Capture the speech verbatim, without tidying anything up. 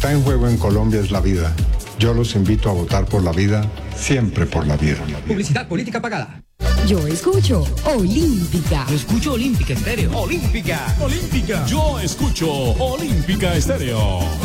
está en juego en Colombia es la vida. Yo los invito a votar por la vida, siempre por la vida. Publicidad política pagada. Yo escucho Olímpica. Yo escucho Olímpica Estéreo. Olímpica. Olímpica. Yo escucho Olímpica Estéreo.